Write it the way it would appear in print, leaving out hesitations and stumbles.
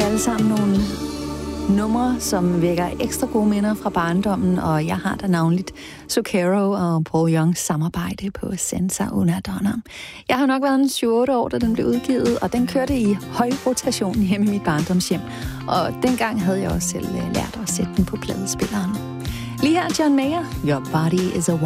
alle sammen nogle numre, som vækker ekstra gode minder fra barndommen, og jeg har da navnligt Zucchero og Paul Youngs samarbejde på Senza Una Donna. Jeg har nok været en 7-8 år, da den blev udgivet, og den kørte i høj rotation hjemme i mit barndomshjem. Og dengang havde jeg også selv lært at sætte den på pladespilleren. Lige her John Mayer, Your Body is a